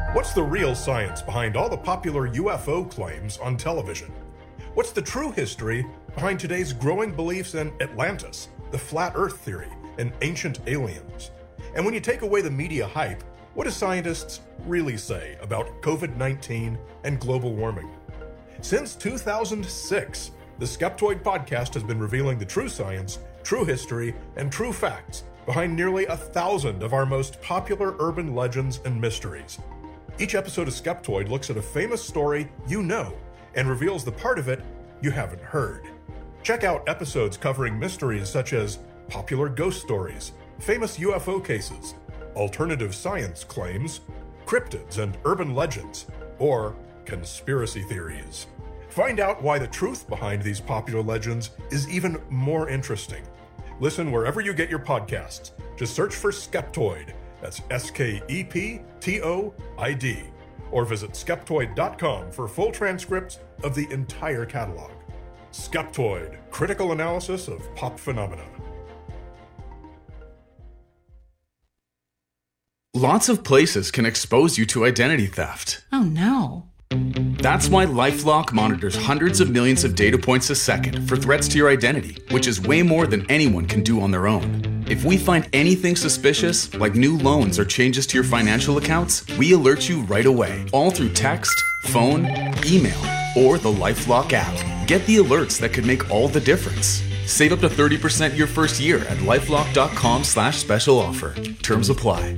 What's the real science behind all the popular UFO claims on television? What's the true history behind today's growing beliefs in Atlantis, the flat Earth theory, and ancient aliens? And when you take away the media hype, what do scientists really say about COVID-19 and global warming? Since 2006, the Skeptoid podcast has been revealing the true science, true history, and true facts behind nearly 1,000 of our most popular urban legends and mysteries. Each episode of Skeptoid looks at a famous story you know and reveals the part of it you haven't heard. Check out episodes covering mysteries such as popular ghost stories, famous UFO cases, alternative science claims, cryptids and urban legends, or conspiracy theories. Find out why the truth behind these popular legends is even more interesting. Listen wherever you get your podcasts. Just search for Skeptoid. That's Skeptoid. Or visit Skeptoid.com for full transcripts of the entire catalog. Skeptoid, critical analysis of pop phenomena. Lots of places can expose you to identity theft. Oh no. That's why LifeLock monitors hundreds of millions of data points a second for threats to your identity, which is way more than anyone can do on their own. If we find anything suspicious, like new loans or changes to your financial accounts, we alert you right away, all through text, phone, email, or the LifeLock app. Get the alerts that could make all the difference. Save up to 30% your first year at LifeLock.com/special offer. Terms apply.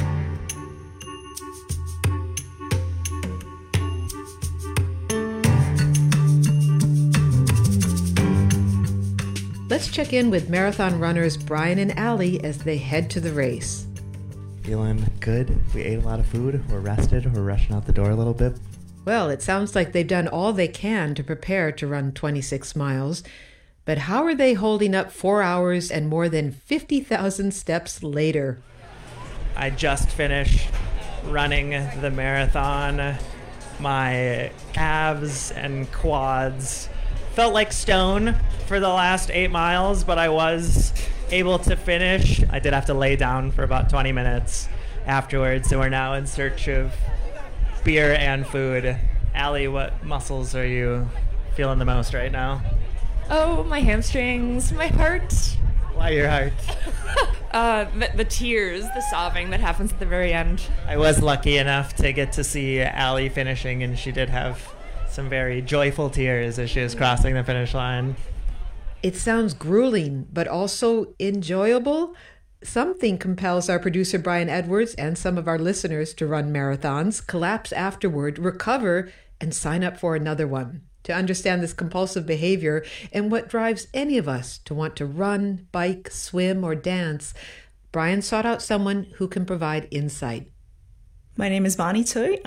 Let's check in with marathon runners Brian and Allie as they head to the race. Feeling good. We ate a lot of food. We're rested. We're rushing out the door a little bit. Well, it sounds like they've done all they can to prepare to run 26 miles. But how are they holding up 4 hours and more than 50,000 steps later? I just finished running the marathon. My calves and quads felt like stone for the last 8 miles, but I was able to finish. I did have to lay down for about 20 minutes afterwards, so we're now in search of beer and food. Allie, what muscles are you feeling the most right now? Oh, my hamstrings, my heart. Why your heart? The tears, the sobbing that happens at the very end. I was lucky enough to get to see Allie finishing, and she did have some very joyful tears as she was crossing the finish line. It sounds grueling, but also enjoyable. Something compels our producer Brian Edwards and some of our listeners to run marathons, collapse afterward, recover, and sign up for another one. To understand this compulsive behavior and what drives any of us to want to run, bike, swim, or dance, Brian sought out someone who can provide insight. My name is Vani Tui.